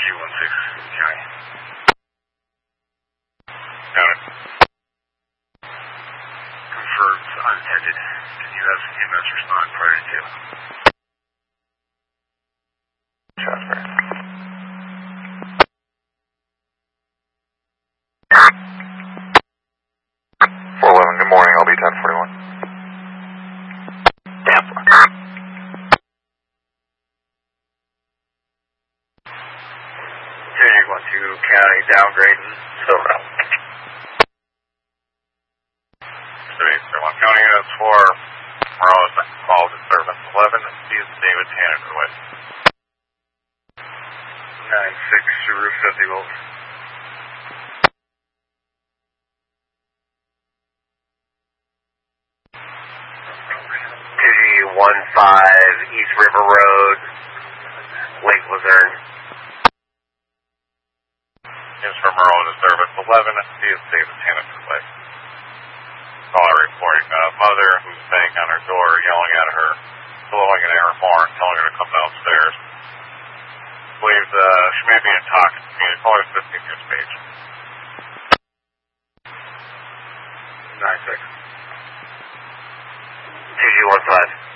2G16 County. Got it. Confirmed unattended. Can you have EMS respond prior to? Transfer. 411, good morning, I'll be 1041. Tampa. J12 County, downgrading, Silverado. 31 County units 4, Morales, call disturbance 11, Steve David Tanner to the west. 96 to roof 50 volts. PG15 East River Road, Lake Luzerne. Is for Merle disturbance 11, Steve David Tanner to the west. Caller reporting mother who's banging on her door, yelling at her, blowing in her horn, telling her to come downstairs. Believes she may be in talking to me. Call her 15 years of age. 96. 2G15.